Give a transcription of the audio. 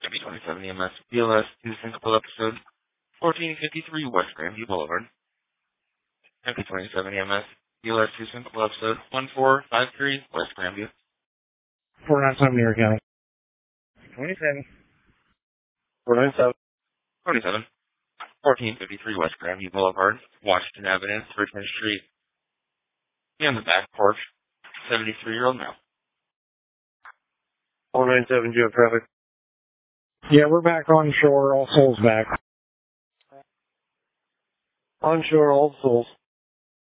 MP27 EMS, BLS, to Singapore episode 1453 West Grandview Boulevard. MP27 EMS, BLS to Singapore episode 1453 West Grandview. 497 New York County. 27. 497. 27. 1453 West Grandview Boulevard, Washington Avenue, Richmond Street. Be on the back porch, 73-year-old male. 497 Geographic. Yeah, we're back on shore. All souls back. On shore, all souls.